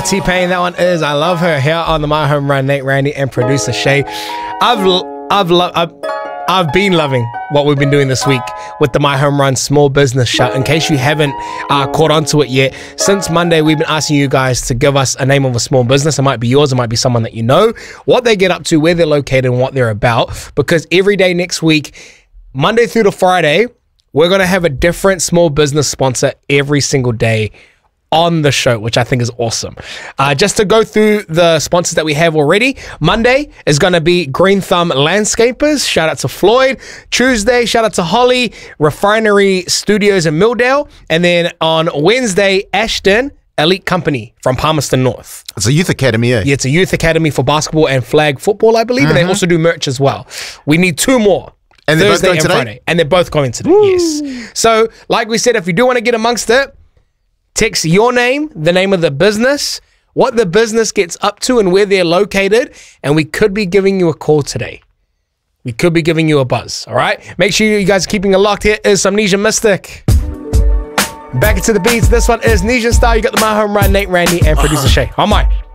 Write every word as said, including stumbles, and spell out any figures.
T-Pain, that one is I Love Her here on the My Home Run. Nate Randy and producer Shay. I've I've lo- I've I've been loving what we've been doing this week with the My Home Run Small Business Shout. In case you haven't uh, caught on to it yet, since Monday we've been asking you guys to give us a name of a small business. It might be yours, it might be someone that you know, what they get up to, where they're located, and what they're about. Because every day next week, Monday through to Friday, we're gonna have a different small business sponsor every single day on the show, which I think is awesome. Uh, just to go through the sponsors that we have already, Monday is going to be Green Thumb Landscapers. Shout out to Floyd. Tuesday, shout out to Holly, Refinery Studios in Milldale. And then on Wednesday, Ashton Elite Company from Palmerston North. It's a youth academy, eh? Yeah, it's a youth academy for basketball and flag football, I believe. Mm-hmm. And they also do merch as well. We need two more. And they're Thursday both going and today? Friday. And they're both going today, Woo. yes. So, like we said, if you do want to get amongst it, text your name, the name of the business, what the business gets up to and where they're located, and we could be giving you a call today. We could be giving you a buzz, all right? Make sure you guys are keeping it locked. Here is some Nesian Mystic. Back into the beats. This one is Nesian Style. You got the My Home Run, Nate Randy, and producer Shay. On my.